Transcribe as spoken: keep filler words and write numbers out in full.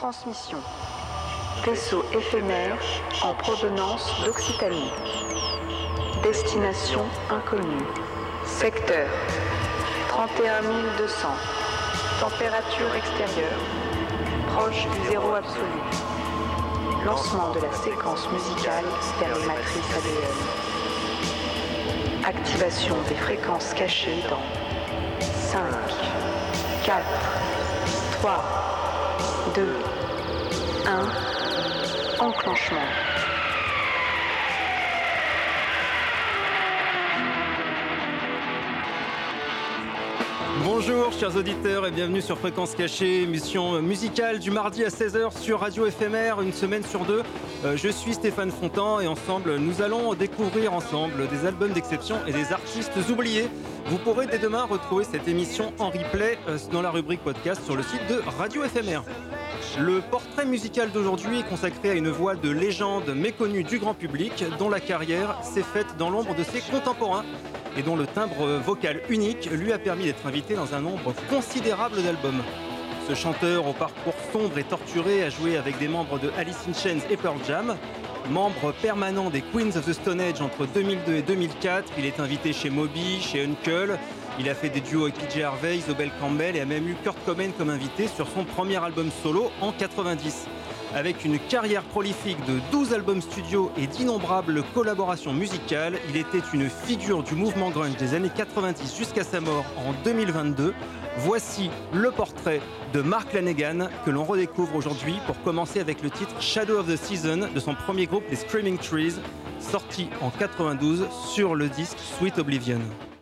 Transmission. Vaisseau éphémère en provenance d'Occitanie. Destination inconnue. Secteur trente et un mille deux cents. Température extérieure proche du zéro absolu. Lancement de la séquence musicale vers les matrices A D N. Activation des fréquences cachées dans cinq, quatre, trois, deux, un. Enclenchement. Bonjour chers auditeurs et bienvenue sur Fréquence Cachée, émission musicale du mardi à seize heures sur Radio Éphémère, une semaine sur deux. Euh, je suis Stéphane Fontan et ensemble nous allons découvrir ensemble des albums d'exception et des artistes oubliés. Vous pourrez dès demain retrouver cette émission en replay euh, dans la rubrique podcast sur le site de Radio Éphémère. Le portrait musical d'aujourd'hui est consacré à une voix de légende méconnue du grand public dont la carrière s'est faite dans l'ombre de ses contemporains et dont le timbre vocal unique lui a permis d'être invité dans un nombre considérable d'albums. Ce chanteur au parcours sombre et torturé a joué avec des membres de Alice in Chains et Pearl Jam. Membre permanent des Queens of the Stone Age entre deux mille deux et deux mille quatre, il est invité chez Moby, chez Uncle. Il a fait des duos avec P J Harvey, Isobel Campbell et a même eu Kurt Cobain comme invité sur son premier album solo en quatre-vingt-dix. Avec une carrière prolifique de douze albums studio et d'innombrables collaborations musicales, il était une figure du mouvement grunge des années quatre-vingt-dix jusqu'à sa mort en deux mille vingt-deux. Voici le portrait de Mark Lanegan que l'on redécouvre aujourd'hui pour commencer avec le titre Shadow of the Season de son premier groupe les Screaming Trees, sorti en quatre-vingt-douze sur le disque Sweet Oblivion.